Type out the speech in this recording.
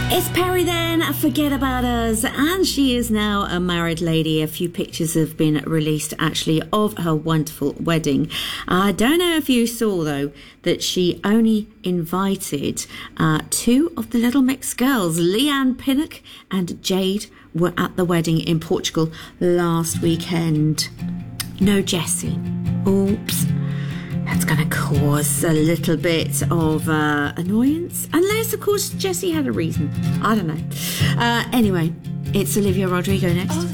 It's Perry then, Forget About Us, and she is now a married lady. A few pictures have been released actually of her wonderful wedding. I don't know if you saw though that she only invited two of the Little Mix girls. Leanne Pinnock and Jade were at the wedding in Portugal last weekend. No Jessie. Oops. That's going to cause a little bit of annoyance. Unless, of course, Jessie had a reason. I don't know. Anyway, it's Olivia Rodrigo next.